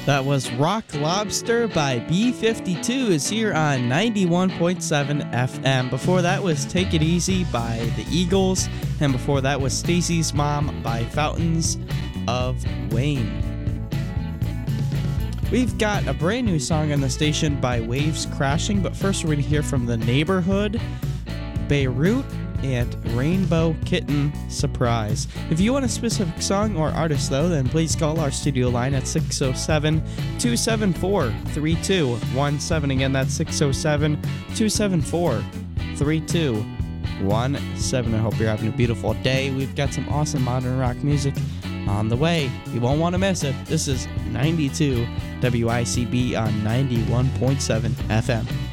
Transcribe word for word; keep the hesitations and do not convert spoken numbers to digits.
That was Rock Lobster by B fifty-twos here on ninety-one point seven F M. Before that was Take It Easy by the Eagles, and before that was Stacy's Mom by Fountains of Wayne. We've got a brand new song on the station by Waves Crashing, but first we're going to hear from The Neighborhood, Beirut, and Rainbow Kitten Surprise. If you want a specific song or artist, though, then please call our studio line at six oh seven, two seven four, three two one seven. Again, that's six oh seven, two seven four, three two one seven. I hope you're having a beautiful day. We've got some awesome modern rock music on the way. You won't want to miss it. This is ninety-two W I C B on ninety-one point seven F M.